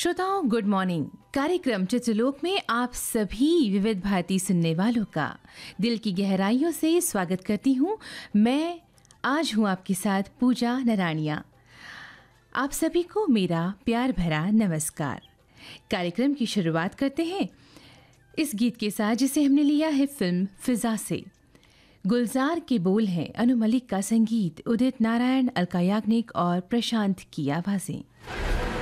श्रोताओं, good morning. कार्यक्रम चित्रलोक में आप सभी विविध भारती सुनने वालों का दिल की गहराइयों से स्वागत करती हूँ। मैं आज हूँ आपके साथ पूजा नराणिया। आप सभी को मेरा प्यार भरा नमस्कार। कार्यक्रम की शुरुआत करते हैं इस गीत के साथ, जिसे हमने लिया है फिल्म फिजा से। गुलजार के बोल हैं, अनु मलिक का संगीत, उदित नारायण, अलका याग्निक और प्रशांत की आवाज़ें।